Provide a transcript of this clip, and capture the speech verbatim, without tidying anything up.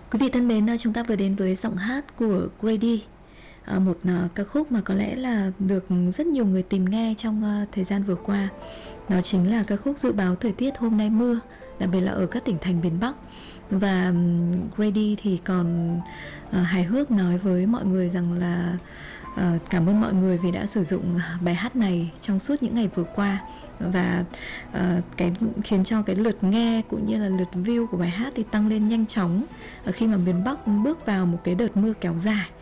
Quý vị thân mến, chúng ta vừa đến với giọng hát của Grady, một ca khúc mà có lẽ là được rất nhiều người tìm nghe trong thời gian vừa qua. Nó chính là ca khúc dự báo thời tiết hôm nay mưa, đặc biệt là ở các tỉnh thành miền Bắc. Và Grady thì còn hài hước nói với mọi người rằng là cảm ơn mọi người vì đã sử dụng bài hát này trong suốt những ngày vừa qua, và uh, cái khiến cho cái lượt nghe cũng như là lượt view của bài hát thì tăng lên nhanh chóng khi mà miền Bắc bước vào một cái đợt mưa kéo dài.